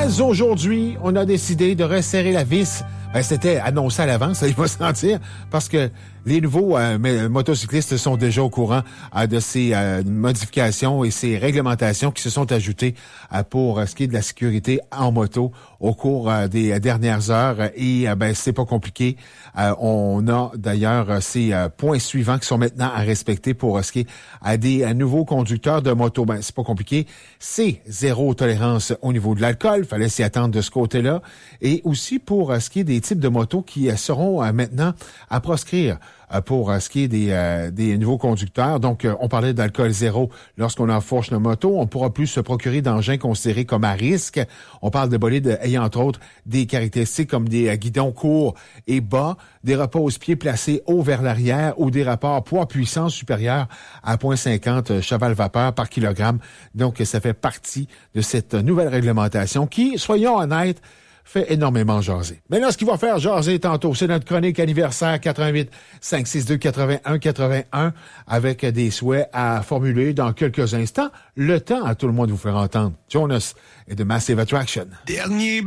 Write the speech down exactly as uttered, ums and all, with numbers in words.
dès aujourd'hui, on a décidé de resserrer la vis. Ben, c'était annoncé à l'avance, il va se sentir, parce que les nouveaux euh, motocyclistes sont déjà au courant euh, de ces euh, modifications et ces réglementations qui se sont ajoutées euh, pour euh, ce qui est de la sécurité en moto au cours euh, des dernières heures. Et euh, ben c'est pas compliqué. Euh, on a d'ailleurs euh, ces euh, points suivants qui sont maintenant à respecter pour euh, ce qui est à des à nouveaux conducteurs de moto. Ben c'est pas compliqué. C'est zéro tolérance au niveau de l'alcool. Fallait s'y attendre de ce côté-là. Et aussi pour euh, ce qui est des types de motos qui euh, seront euh, maintenant à proscrire euh, pour euh, ce qui est des, euh, des nouveaux conducteurs. Donc, euh, on parlait d'alcool zéro lorsqu'on enfourche nos motos. On ne pourra plus se procurer d'engins considérés comme à risque. On parle de bolides ayant, entre autres, des caractéristiques comme des euh, guidons courts et bas, des repose-pieds placés haut vers l'arrière ou des rapports poids-puissance supérieurs à zéro virgule cinquante cheval-vapeur par kilogramme. Donc, ça fait partie de cette nouvelle réglementation qui, soyons honnêtes, fait énormément jaser. Mais là, ce qui va faire jaser tantôt, c'est notre chronique anniversaire quatre-vingt-huit cinq six deux quatre-vingt-un quatre-vingt-un avec des souhaits à formuler dans quelques instants. Le temps à tout le monde de vous faire entendre. Jonas et de Massive Attraction. Dernier